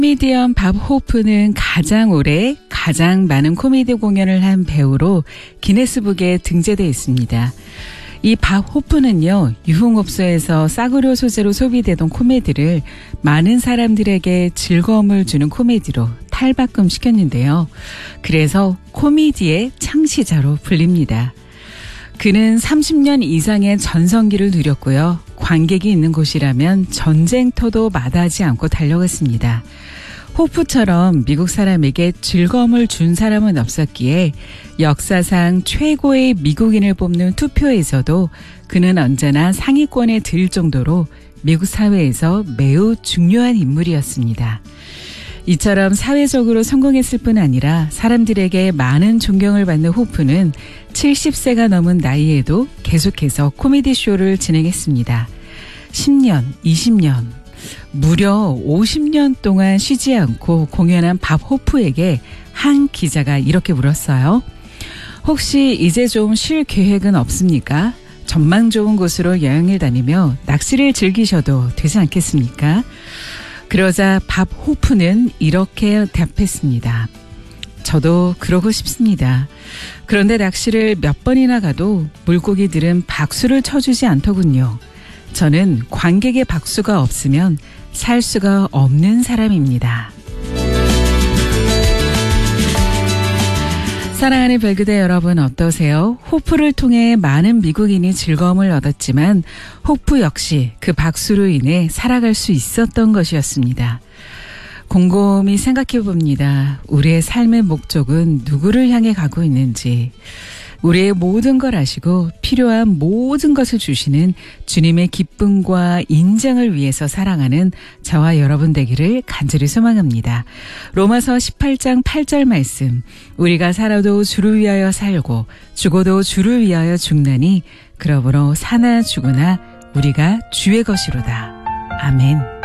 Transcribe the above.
코미디언 밥 호프는 가장 오래 가장 많은 코미디 공연을 한 배우로 기네스북에 등재되어 있습니다. 이 밥 호프는요, 유흥업소에서 싸구려 소재로 소비되던 코미디를 많은 사람들에게 즐거움을 주는 코미디로 탈바꿈시켰는데요. 그래서 코미디의 창시자로 불립니다. 그는 30년 이상의 전성기를 누렸고요. 관객이 있는 곳이라면 전쟁터도 마다하지 않고 달려갔습니다. 호프처럼 미국 사람에게 즐거움을 준 사람은 없었기에 역사상 최고의 미국인을 뽑는 투표에서도 그는 언제나 상위권에 들 정도로 미국 사회에서 매우 중요한 인물이었습니다. 이처럼 사회적으로 성공했을 뿐 아니라 사람들에게 많은 존경을 받는 호프는 70세가 넘은 나이에도 계속해서 코미디 쇼를 진행했습니다. 10년, 20년, 무려 50년 동안 쉬지 않고 공연한 밥 호프에게 한 기자가 이렇게 물었어요. 혹시 이제 좀 쉴 계획은 없습니까? 전망 좋은 곳으로 여행을 다니며 낚시를 즐기셔도 되지 않겠습니까? 그러자 밥 호프는 이렇게 답했습니다. 저도 그러고 싶습니다. 그런데 낚시를 몇 번이나 가도 물고기들은 박수를 쳐주지 않더군요. 저는 관객의 박수가 없으면 살 수가 없는 사람입니다. 사랑하는 별그대 여러분 어떠세요? 호프를 통해 많은 미국인이 즐거움을 얻었지만 호프 역시 그 박수로 인해 살아갈 수 있었던 것이었습니다. 곰곰이 생각해 봅니다. 우리의 삶의 목적은 누구를 향해 가고 있는지, 우리의 모든 걸 아시고 필요한 모든 것을 주시는 주님의 기쁨과 인정을 위해서 사랑하는 저와 여러분 되기를 간절히 소망합니다. 로마서 18장 8절 말씀, 우리가 살아도 주를 위하여 살고 죽어도 주를 위하여 죽나니 그러므로 사나 죽으나 우리가 주의 것이로다. 아멘.